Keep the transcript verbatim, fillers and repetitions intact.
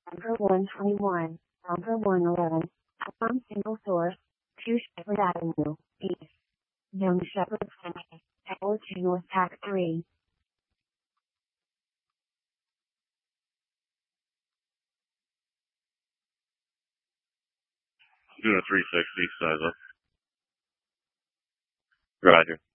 Number one twenty-one, number one eleven, Plum Single Source, two Shepherd Avenue, East. Young Shepherd Center, Tower two North Tack three. Doing a three sixty size up. Roger.